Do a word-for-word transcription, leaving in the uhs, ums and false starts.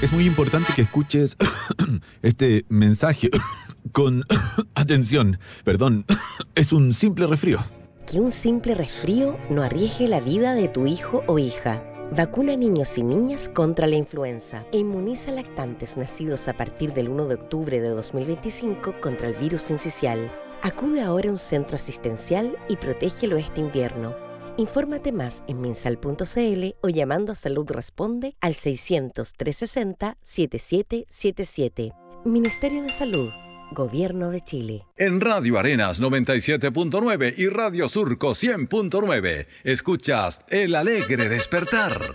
Es muy importante que escuches este mensaje con atención. Perdón, es un simple resfrío. Que un simple resfrío no arriesgue la vida de tu hijo o hija. Vacuna a niños y niñas contra la influenza e inmuniza a lactantes nacidos a partir del primero de octubre de dos mil veinticinco contra el virus sincicial. Acude ahora a un centro asistencial y protégelo este invierno. Infórmate más en minsal punto c l o llamando a Salud Responde al seiscientos, trescientos sesenta, setenta y siete setenta y siete. Ministerio de Salud, Gobierno de Chile. En Radio Arenas noventa y siete punto nueve y Radio Surco cien punto nueve, escuchas El Alegre Despertar.